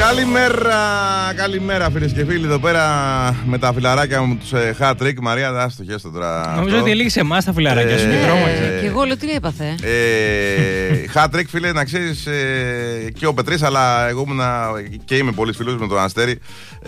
Καλημέρα φίλες και φίλοι, εδώ πέρα με τα φιλαράκια μου τους Hat Trick. Μαρία, δά στο χέστο τώρα. Νομίζω ότι ελήγησε εμάς τα φιλαράκια σου και τρόμαξε. Και εγώ λέω τι έπαθε. Hat Trick, φίλε, να ξέρεις, και ο Πετρής, αλλά εγώ ήμουν και είμαι πολύ φίλος με τον Αστέρι.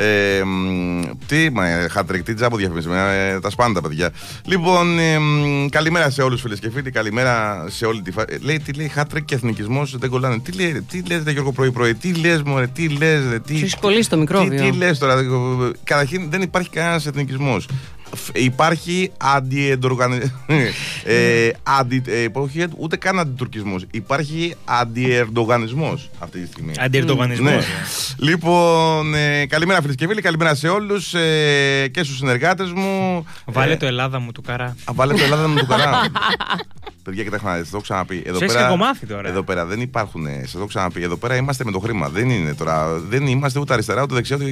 Hat Trick, τι τζάμπο διαφημίσουμε, τα σπάνε τα παιδιά. Λοιπόν, καλημέρα σε όλους φίλες και φίλοι, καλημέρα σε όλη τη φάση. Λέει, τι λέει Hat Trick και εθνικισμός, δεν κολλάνε. Τι λες, Γιώργο, πρωί-πρωί, τι λες, μωρέ, τι λες. Σου έχει κολλήσει το μικρόβιο. Τι λες τώρα, καταρχήν δεν υπάρχει κανένας εθνικισμός. Υπάρχει ούτε καν αντιτουρκισμός. Υπάρχει αντιερντογανισμός αυτή τη στιγμή. Αντιερντογανισμός. Ναι. Λοιπόν, καλημέρα φίλες και φίλοι, καλημέρα σε όλους και στους συνεργάτες μου. Βάλε το Ελλάδα μου του Καρά. Βάλε το Ελλάδα μου του Καρά. Παιδιά, κοιτάξτε να δείτε, το έχω ξαναπεί. Εδώ πέρα δεν υπάρχουν. Σας το έχω ξαναπεί. Εδώ πέρα είμαστε με το χρήμα. Δεν είναι τώρα. Δεν είμαστε ούτε αριστερά ούτε δεξιά.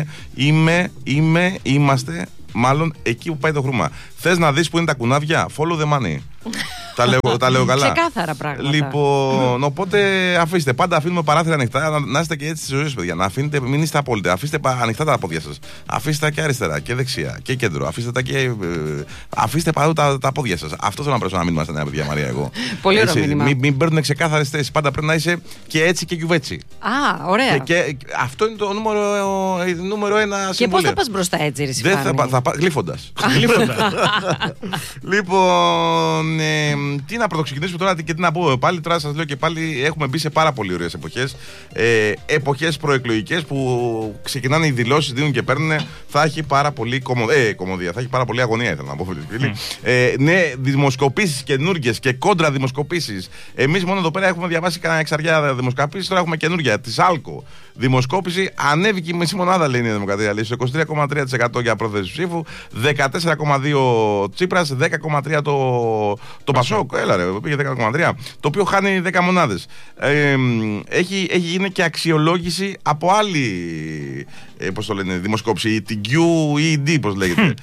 Είμαστε μάλλον εκεί που πάει το χρήμα. Θες να δεις που είναι τα κουνάβια? Follow the money. Τα λέω καλά. Ξεκάθαρα πράγματα. Λοιπόν, οπότε αφήστε. Πάντα αφήνουμε παράθυρα ανοιχτά. Να είστε και έτσι στις ζωές, παιδιά. Να αφήνετε, μην είστε απόλυτα. Αφήστε ανοιχτά τα πόδια σας. Αφήστε τα και αριστερά και δεξιά και κέντρο. Αφήστε παντού τα πόδια σας. Αυτό θέλω να πρέπει να μην είμαστε νέα παιδιά, Μαρία, εγώ. Πολύ ωραίο μήνυμα. Μην παίρνουν ξεκάθαρες θέσεις. Πάντα πρέπει να είσαι και έτσι και κυβέτσι. Α, ωραία. Και αυτό είναι το νούμερο ένα συμβούλιο. Και πώς θα πας μπροστά έτσι, ρε? Θα πας γλύφοντας. Λοιπόν, τι να πρωτοξεκινήσουμε τώρα και τι να πω πάλι. Τώρα σας λέω και πάλι, έχουμε μπει σε πάρα πολύ ωραίες εποχές. Εποχές προεκλογικές που ξεκινάνε οι δηλώσεις, δίνουν και παίρνουν. Θα έχει πάρα πολύ κομμωδία, θα έχει πάρα πολύ αγωνία, ήθελα να πω, φίλοι. Ναι, δημοσκοπήσεις καινούργιες και κόντρα δημοσκοπήσεις. Εμείς μόνο εδώ πέρα έχουμε διαβάσει κανένα εξαριά δημοσκοπήσεις, τώρα έχουμε καινούργια. Της Άλκο. Δημοσκόπηση ανέβηκε η μισή μονάδα, λέει η Νέα Δημοκρατία. Λέει στο 23,3% για πρόθεση ψήφου, 14,2% Τσίπρας, 10,3% το Πασόκ. Έλα ρε, πήγε 10,3%. Το οποίο χάνει 10 μονάδες. Έχει γίνει και αξιολόγηση από άλλη, πώς το λένε, δημοσκόπηση, την QED, πώς λέγεται.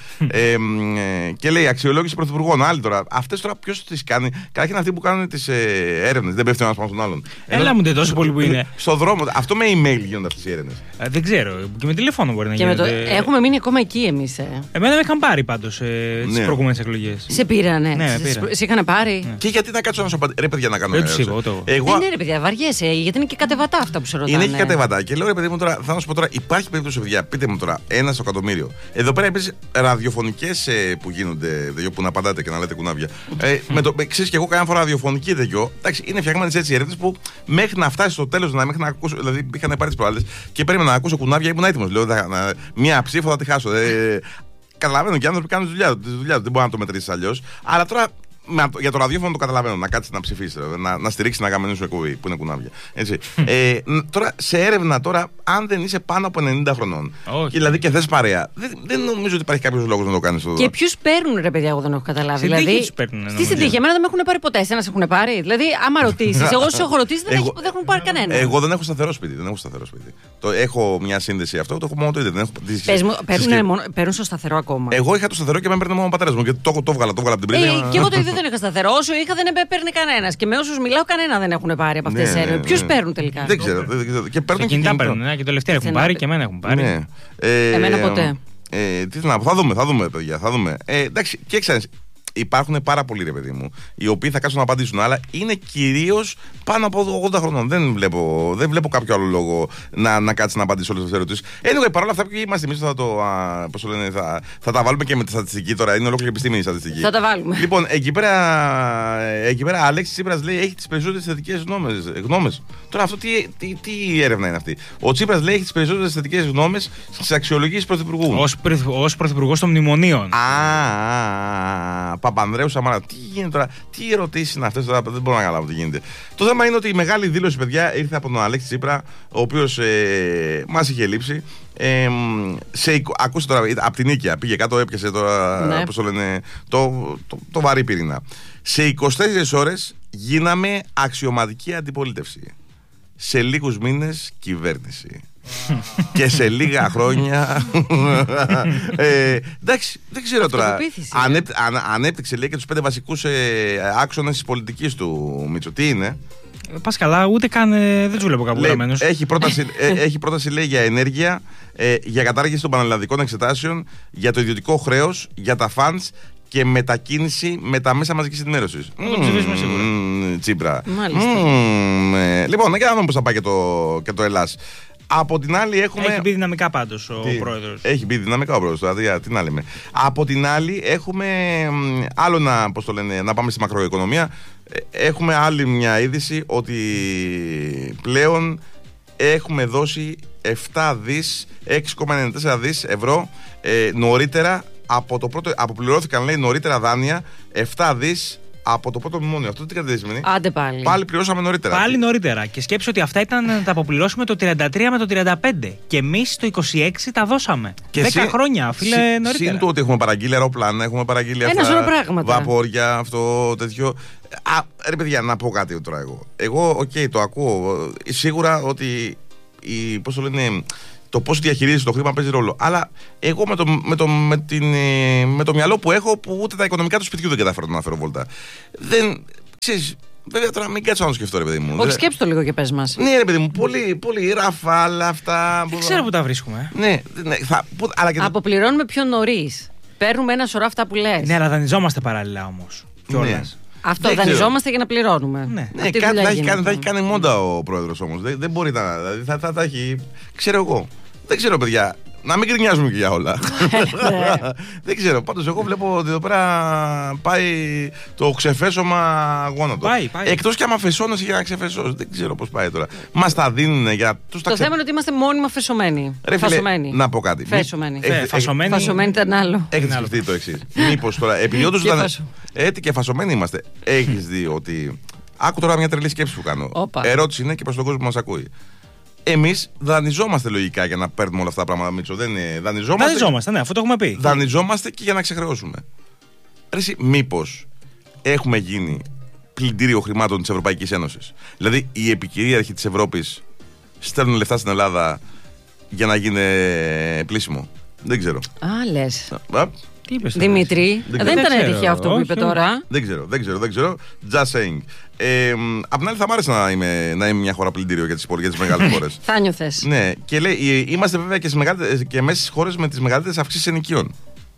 Και λέει αξιολόγηση πρωθυπουργών. Άλλοι τώρα. Αυτές τώρα ποιος τις κάνει? Καταρχήν αυτοί που κάνουν τις έρευνες. Δεν πέφτει ο ένας πάνω στον άλλον. Έλα μου, τόσο πολύ που είναι. Στο δρόμο. Αυτό με email γίνονται αυτές οι έρευνες. Δεν ξέρω. Και με τηλέφωνο μπορεί να γίνεται. Έχουμε μείνει ακόμα εκεί εμείς. Εμένα με είχαν πάρει πάντως τις προηγούμενες εκλογές. Σε πήρανε. Ναι, σε είχαν πάρει. Και γιατί να κάτσω να σου απαντήσω? Ρε παιδιά, να κάνω. Δεν τους είπα ούτε εγώ. Ναι, ρε παιδιά, βαριέσαι. Γιατί είναι και κατεβατά αυτά που σε ρωτάνε. Είναι και κατεβατά. Και λέω ρε παιδί μου τώρα, θα σου πω τώρα, υπάρχει περίπτωση, παιδιά, πείτε μου τώρα, 1 στο εκατομμύριο. Εδώ πέρα επίσης ραδιοφωνικές που γίνονται, που να απαντάτε και να λέτε κουνάβια. Ξέρεις και εγώ κάνα φορά ραδιοφωνική τέτοιο. Εντάξει, είναι φτιαγμένες έτσι έρευνες που μέχρι να φτάσει στο τέλος, μέχρι να ακούσω, δηλαδή είχαν πάρει τις προάλλες και περίμενα να ακούσω κουνάβια, ήμουν έτοιμος. Λέω, μία ψήφο θα τη χάσω. Καταλαβαίνω και οι άνθρωποι κάνουν τη δουλειά του. Δεν μπορεί να το μετρήσει αλλιώς. Αλλά τώρα για το ραδιόφωνο το καταλαβαίνω. Να κάτσει να ψηφίσει, να στηρίξει να κάνει σου εκπομπή που είναι κουνάβια. Έτσι. Τώρα σε έρευνα, αν δεν είσαι πάνω από 90 χρονών, δηλαδή και θες παρέα, δεν νομίζω ότι υπάρχει κάποιος λόγος να το κάνεις αυτό. Και ποιους παίρνουν, ρε παιδιά, εγώ δεν έχω καταλάβει. Δηλαδή, στη συντύχη, εμένα δεν με έχουν πάρει ποτέ. Εσένα σε έχουν πάρει. Δηλαδή, άμα ρωτήσεις, εγώ σου έχω ρωτήσει, δεν έχουν πάρει κανένα. Εγώ δεν έχω σταθερό σπίτι. Έχω μια σύνδεση αυτό, το έχω μόνο το ίδιο. Παίρνουν στο σταθερό ακόμα. Εγώ είχα το σταθερό και με έπαιρνε μόνο ο πατέρας μου και το βγάλα από την πριν. Και εγώ το ίδιο δεν είχα σταθερό. Όσο είχα δεν παίρνει κανένα. Και με όσους μιλάω, κανένα δεν έχουν πάρει από αυτές τις έρευνες. Ποιους παίρνουν τελικά? Δεν ξέρω. Και παίρνουν και κινητά παίρνουν. Και το τελευταίο έχουν πάρει και εμένα έχουν πάρει. Εμένα ποτέ. Τι να πω, θα δούμε, παιδιά. Θα δούμε. Εντάξει, και ξέρεις. Υπάρχουν πάρα πολλοί, ρε παιδί μου, οι οποίοι θα κάτσουν να απαντήσουν, αλλά είναι κυρίως πάνω από 80 χρονών. Δεν βλέπω κάποιο άλλο λόγο να κάτσει να απαντήσει όλες τις ερωτήσεις. Παρόλα αυτά, ποιοι είμαστε εμείς, θα τα βάλουμε και με τη στατιστική τώρα. Είναι ολόκληρη επιστήμη η στατιστική. Θα τα βάλουμε. Λοιπόν, εκεί πέρα Αλέξης Τσίπρας λέει έχει τις περισσότερες θετικές γνώμες. Τώρα αυτό τι έρευνα είναι αυτή? Ο Τσίπρας λέει έχει τις περισσότερες θετικές γνώμες στις αξιολογήσεις πρωθυπουργού. Ως πρωθυπουργός των μνημονίων. Παπανδρέου Σαμαρά. Τι γίνεται τώρα, τι ερωτήσεις είναι αυτές τώρα, δεν μπορώ να καταλάβω τι γίνεται. Το θέμα είναι ότι η μεγάλη δήλωση, παιδιά, ήρθε από τον Αλέξη Τσίπρα, ο οποίος μας είχε λείψει. Ακούστε τώρα, από την Νίκαια πήγε κάτω, έπιασε τώρα, ναι, πώς το λένε, το βαρύ πυρήνα. Σε 24 ώρες γίναμε αξιωματική αντιπολίτευση. Σε λίγους μήνες κυβέρνηση. Και σε λίγα χρόνια. Εντάξει, δεν ξέρω τώρα. Ανέπτυξε, λέει, και τους 5 βασικούς άξονες της πολιτικής του Μητσο. Τι είναι? Πας καλά, ούτε καν δεν του βλέπω κάπου γραμμένους. Έχει πρόταση, λέει, για ενέργεια, για κατάργηση των πανελλαδικών εξετάσεων, για το ιδιωτικό χρέος, για τα funds και μετακίνηση με τα μέσα μαζικής ενημέρωσης. Το ψηφίσουμε σίγουρα. Τσίπρα. Μάλιστα. Λοιπόν, για να δούμε πώς θα πάει και το Ελλάς. Από την άλλη έχουμε. Έχει μπει δυναμικά πάντως ο πρόεδρος. Έχει μπει δυναμικά ο πρόεδρος. Δηλαδή, τι να λέμε. Από την άλλη έχουμε άλλο να πάμε στη μακροοικονομία. Έχουμε άλλη μια είδηση ότι πλέον έχουμε δώσει 7 δις, 6,94 δις ευρώ νωρίτερα αποπληρώθηκαν, λέει, νωρίτερα δάνεια 7 δις από το πρώτο μνημόνιο. Αυτό τι σημαίνει? Άντε πάλι. Πάλι πληρώσαμε νωρίτερα. Πάλι νωρίτερα. Και σκέψου ότι αυτά ήταν να τα αποπληρώσουμε το 33 με το 35. Και εμείς το 26 τα δώσαμε. Και 10 χρόνια, φίλε, νωρίτερα. Συν το ότι έχουμε παραγγείλει αεροπλάνα, έχουμε παραγγείλει βαπόρια, αυτό τέτοιο. Ρε παιδιά, να πω κάτι τώρα εγώ. Εγώ, το ακούω. Σίγουρα ότι πώς το λένε, το πώς διαχειρίζεσαι το χρήμα παίζει ρόλο. Αλλά εγώ με το μυαλό που έχω, που ούτε τα οικονομικά του σπιτιού δεν κατάφερα να φέρω βόλτα. Δεν. Ξέρεις, βέβαια τώρα μην κάτσω να το σκεφτώ, ρε παιδί μου. Όχι, σκέψου το λίγο και πες μας. Ναι, ρε παιδί μου, πολύ ραφάλα αυτά. Δεν ξέρω που τα βρίσκουμε. Ναι, αποπληρώνουμε πιο νωρίς. Παίρνουμε ένα σωρό αυτά που λες. Ναι, αλλά δανειζόμαστε παράλληλα όμως. Κιόλας. Αυτό δανειζόμαστε για να πληρώνουμε. Ναι, κάτι θα έχει κάνει μόντα ο πρόεδρος όμως. Δεν μπορεί να. Δηλαδή θα τα έχει. Ξέρω εγώ. Δεν ξέρω, παιδιά. Να μην γκρινιάζουμε και για όλα. Δεν ξέρω. Πάντως, εγώ βλέπω ότι εδώ πέρα πάει το ξεφέσωμα γόνατο. Εκτός κι άμα φεσώνεσαι για να ξεφεσώσεις. Δεν ξέρω πώς πάει τώρα. Μας τα δίνουν για τους τα Το θέμα είναι ότι είμαστε μόνιμα φεσωμένοι. Φασωμένοι. Να πω κάτι. Φασωμένοι ήταν άλλο. Έχεις σκεφτεί το εξής. Μήπως τώρα, επειδή όντως έτσι και φασωμένοι είμαστε, έχεις δει ότι. Άκου τώρα μια τρελή σκέψη που κάνω. Ερώτηση είναι και προς τον κόσμο που μας ακούει. Εμείς δανειζόμαστε λογικά για να παίρνουμε όλα αυτά τα πράγματα, Μίτσο. Δεν είναι. Δανειζόμαστε, ναι, αυτό το έχουμε πει. Δανειζόμαστε και για να ξεχρεώσουμε. Εσύ, μήπως έχουμε γίνει πλυντήριο χρημάτων της Ευρωπαϊκής Ένωσης? Δηλαδή, οι επικυρίαρχοι της Ευρώπης στέλνουν λεφτά στην Ελλάδα για να γίνει πλήσιμο. Δεν ξέρω. Λες. Τι είπες, Δημήτρη, δεν ήταν τυχαίο αυτό που είπε τώρα. Δεν ξέρω. Just saying. Απ' την άλλη, θα μ' άρεσε να είμαι μια χώρα πλυντήριο για τις μεγάλες χώρες. Θα νιώθες. Ναι, και λέει, είμαστε βέβαια και μέσα στις χώρες με τις μεγαλύτερες αυξήσεις ενοικίων.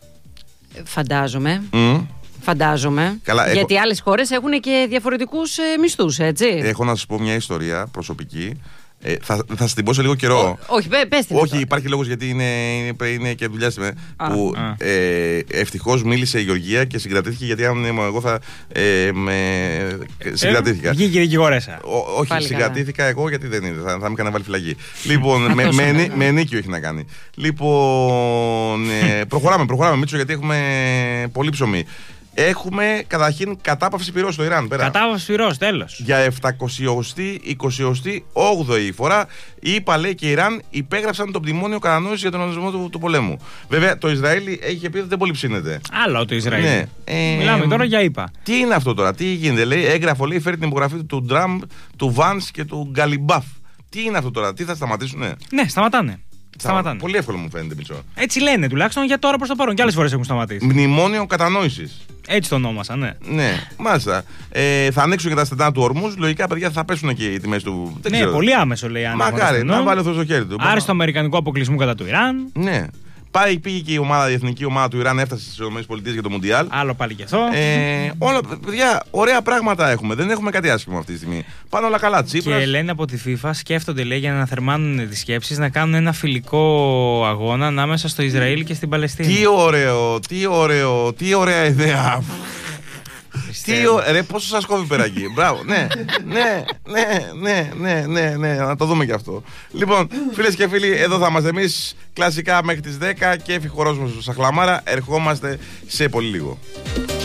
Φαντάζομαι. Γιατί άλλες χώρες έχουν και διαφορετικούς μισθούς, έτσι. Έχω να σας πω μια ιστορία προσωπική. Θα σας την πω σε λίγο καιρό. Όχι, πες την. Όχι, υπάρχει λόγος γιατί είναι και δουλειά σήμερα. Που ευτυχώς μίλησε η Γεωργία και συγκρατήθηκε, γιατί αν ήμουν εγώ θα συγκρατήθηκα. Βγήκε η δικηγόρεσα. Όχι, συγκρατήθηκα εγώ γιατί δεν είναι. Θα με έκανε βάλει φυλακή. Λοιπόν, με ενίκιο έχει να κάνει. Λοιπόν, προχωράμε Μίτσο, γιατί έχουμε πολύ ψωμί. Έχουμε καταρχήν κατάπαυση πυρός στο Ιράν. Κατάπαυση πυρός, τέλος. Για 728η φορά, η ΗΠΑ, λέει, και η Ιράν υπέγραψαν το μνημόνιο κατανόησης για τον οργανισμό του πολέμου. Βέβαια, το Ισραήλ έχει πει ότι δεν πολύ ψήνεται. Άλλο το Ισραήλ. Ναι. Μιλάμε τώρα για ΗΠΑ. Τι είναι αυτό τώρα, τι γίνεται? Λέει, έγγραφο, λέει, φέρει την υπογραφή του Τραμπ, του Βάνς και του Γκαλιμπάφ. Τι είναι αυτό τώρα, τι θα σταματήσουνε? Ναι, σταματάνε. Πολύ εύκολο μου φαίνεται, Μητσό. Έτσι λένε τουλάχιστον για τώρα προς το παρόν. Και άλλες φορές έχουν σταματήσει. Μνημόνιο κατανόησης. Έτσι το ονόμασαν, ναι. Ναι, μάλιστα. Θα ανοίξουν και τα στενά του ορμούς. Λογικά, παιδιά, θα πέσουν και οι τιμές του. Δεν ξέρω. Πολύ άμεσο, λέει. Μακάρι να βάλει αυτό στο χέρι του. Άριστο αμερικανικό αποκλεισμό κατά του Ιράν. Ναι. Πήγε και η εθνική ομάδα του Ιράν, έφτασε στις ΗΠΑ για το Μουντιάλ. Άλλο πάλι και αυτό. Όλα, παιδιά, ωραία πράγματα έχουμε. Δεν έχουμε κάτι άσχημο αυτή τη στιγμή. Πάνε όλα καλά. Τσίπρας. Και λένε από τη FIFA, σκέφτονται, λέει, για να θερμάνουν τις σκέψεις, να κάνουν ένα φιλικό αγώνα ανάμεσα στο Ισραήλ και στην Παλαιστίνη. Τι ωραία ιδέα. Ρε, πόσο σας κόβει πέρα εκεί. Μπράβο. Ναι, να το δούμε και αυτό. Λοιπόν, φίλες και φίλοι, εδώ θα είμαστε εμείς κλασικά μέχρι τις 10 και ευτυχώς μας στο Σαχλαμάρα. Ερχόμαστε σε πολύ λίγο.